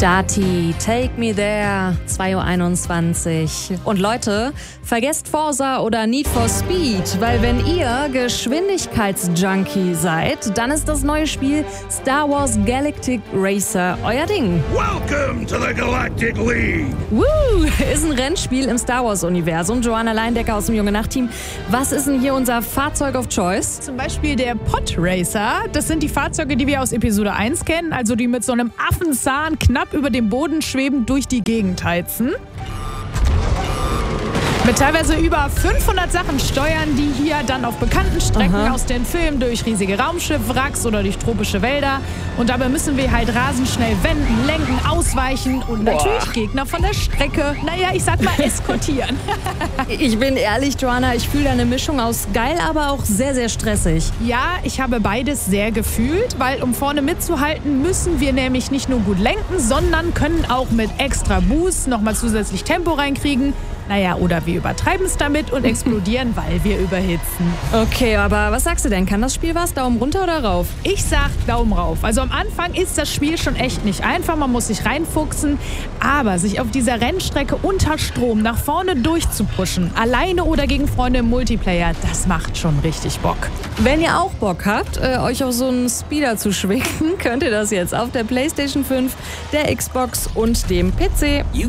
Dati, Take Me There, 2:21 Uhr. Und Leute, vergesst Forza oder Need for Speed, weil wenn ihr Geschwindigkeitsjunkie seid, dann ist das neue Spiel Star Wars Galactic Racer euer Ding. Welcome to the Galactic League! Woo! Ist ein Rennspiel im Star Wars-Universum. Joanna Leindecker aus dem Junge Nacht-Team. Was ist denn hier unser Fahrzeug of Choice? Zum Beispiel der Podracer. Das sind die Fahrzeuge, die wir aus Episode 1 kennen, also die mit so einem Affenzahn knapp über dem Boden schwebend durch die Gegend heizen. Mit teilweise über 500 Sachen steuern die hier dann auf bekannten Strecken aus den Filmen durch riesige Raumschiffwracks oder durch tropische Wälder. Und dabei müssen wir halt rasend schnell wenden, lenken, ausweichen und natürlich Gegner von der Strecke, ich sag mal, eskortieren. Ich bin ehrlich, Joanna, ich fühle eine Mischung aus geil, aber auch sehr, sehr stressig. Ja, ich habe beides sehr gefühlt, weil um vorne mitzuhalten, müssen wir nämlich nicht nur gut lenken, sondern können auch mit extra Boost nochmal zusätzlich Tempo reinkriegen. Oder wir übertreiben es damit und explodieren, weil wir überhitzen. Okay, aber was sagst du denn? Kann das Spiel was? Daumen runter oder rauf? Ich sag Daumen rauf. Also am Anfang ist das Spiel schon echt nicht einfach, man muss sich reinfuchsen. Aber sich auf dieser Rennstrecke unter Strom nach vorne durchzupushen, alleine oder gegen Freunde im Multiplayer, das macht schon richtig Bock. Wenn ihr auch Bock habt, euch auf so einen Speeder zu schwingen, könnt ihr das jetzt auf der PlayStation 5, der Xbox und dem PC.